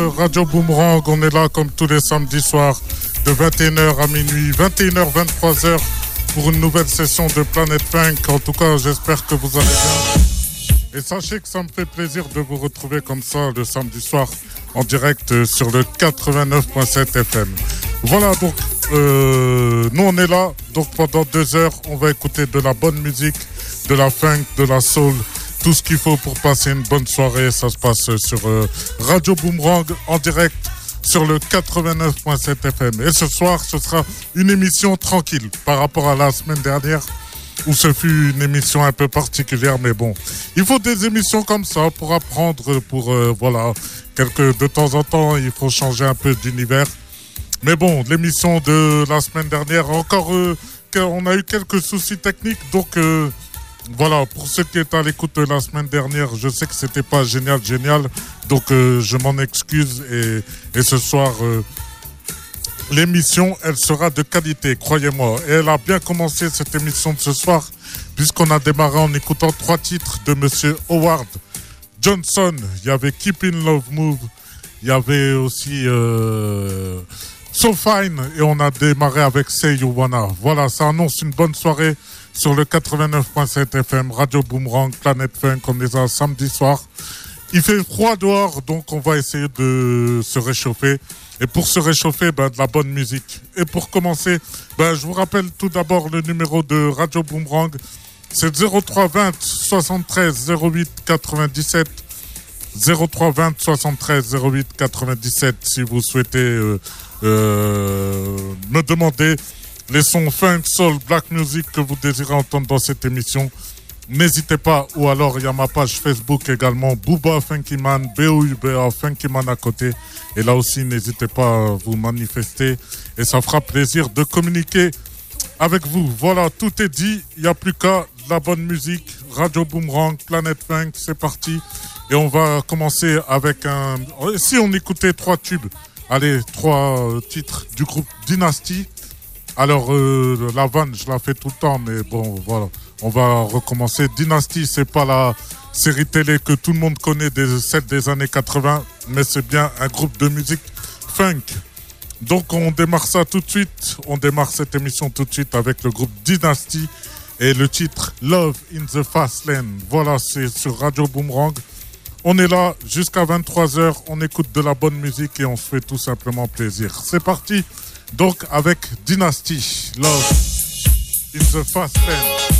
Radio Boomerang, on est là comme tous les samedis soirs de 21h à minuit, 21h, 23h pour une nouvelle session de Planète Funk. En tout cas, j'espère que vous allez bien. Et sachez que ça me fait plaisir de vous retrouver comme ça le samedi soir en direct sur le 89.7 FM. Voilà, donc nous on est là, donc pendant 2 heures, on va écouter de la bonne musique, de la funk, de la soul, tout ce qu'il faut pour passer une bonne soirée. Ça se passe sur Radio Boomerang en direct sur le 89.7 FM. Et ce soir, ce sera une émission tranquille par rapport à la semaine dernière où ce fut une émission un peu particulière, mais bon, il faut des émissions comme ça pour apprendre, pour voilà, de temps en temps, il faut changer un peu d'univers. Mais bon, l'émission de la semaine dernière, encore, on a eu quelques soucis techniques, donc voilà, pour ceux qui étaient à l'écoute de la semaine dernière, je sais que c'était pas génial, donc je m'en excuse et ce soir, l'émission, elle sera de qualité, croyez-moi. Et elle a bien commencé cette émission de ce soir, puisqu'on a démarré en écoutant 3 titres de Monsieur Howard Johnson. Il y avait Keeping Love Move, il y avait aussi So Fine, et on a démarré avec Say You Wanna. Voilà, ça annonce une bonne soirée sur le 89.7 FM, Radio Boomerang, Planète Funk. On est un samedi soir. Il fait froid dehors, donc on va essayer de se réchauffer. Et pour se réchauffer, de la bonne musique. Et pour commencer, je vous rappelle tout d'abord le numéro de Radio Boomerang. C'est 0320 73 08 97. 0320 73 08 97 si vous souhaitez me demander les sons funk, soul, black music que vous désirez entendre dans cette émission. N'hésitez pas, ou alors il y a ma page Facebook également, Booba Funkyman, B-O-U-B-A Funkyman à côté. Et là aussi, n'hésitez pas à vous manifester et ça fera plaisir de communiquer avec vous. Voilà, tout est dit, il n'y a plus qu'à la bonne musique. Radio Boomerang, Planète Funk, c'est parti. Et on va commencer avec un... Si on écoutait 3 tubes, allez, 3 titres du groupe Dynasty. Alors, la vanne, je la fais tout le temps, mais bon, voilà. On va recommencer. Dynasty, c'est pas la série télé que tout le monde connaît, celle des années 80, mais c'est bien un groupe de musique funk. Donc, on démarre ça tout de suite. On démarre cette émission tout de suite avec le groupe Dynasty et le titre Love in the Fast Lane. Voilà, c'est sur Radio Boomerang. On est là jusqu'à 23h. On écoute de la bonne musique et on se fait tout simplement plaisir. C'est parti. Donc, avec Dynasty, Love in the Fast Lane.